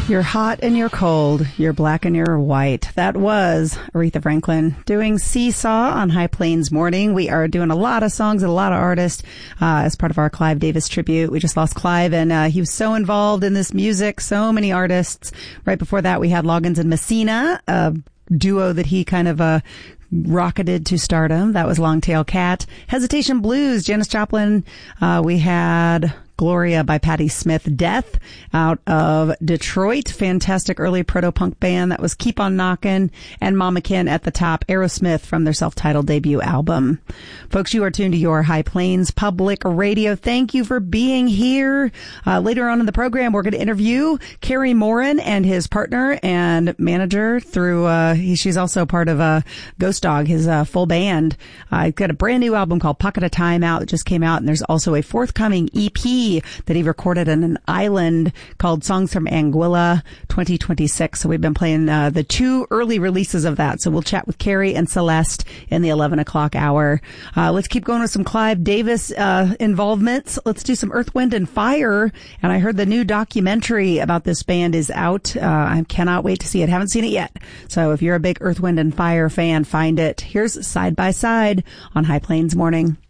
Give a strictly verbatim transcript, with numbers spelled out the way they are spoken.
You're hot and you're cold. You're black and you're white. That was Aretha Franklin doing Seesaw on High Plains Morning. We are doing a lot of songs and a lot of artists uh, as part of our Clive Davis tribute. We just lost Clive, and uh, he was so involved in this music. So many artists. Right before that, we had Loggins and Messina, a duo that he kind of uh rocketed to stardom. That was Longtail Cat. Hesitation Blues, Janis Joplin. Uh, we had Gloria by Patti Smith. Death out of Detroit. Fantastic early proto-punk band. That was Keep on Knockin'. And Mama Kin at the top. Aerosmith from their self-titled debut album. Folks, you are tuned to your High Plains Public Radio. Thank you for being here. Uh, later on in the program, we're going to interview Kerry Morin and his partner and manager through, uh, he, she's also part of uh, Ghost Dog, his uh, full band. Uh, he's got a brand new album called Pocket of Time out that just came out, and there's also a forthcoming E P that he recorded on an island called Songs from Anguilla twenty twenty-six. So we've been playing uh, the two early releases of that. So we'll chat with Kerry and Celeste in the eleven o'clock hour. Uh, let's keep going with some Clive Davis uh, involvements. Let's do some Earth, Wind, and Fire. And I heard the new documentary about this band is out. Uh, I cannot wait to see it. Haven't seen it yet. So if you're a big Earth, Wind, and Fire fan, find it. Here's Side by Side on High Plains Morning.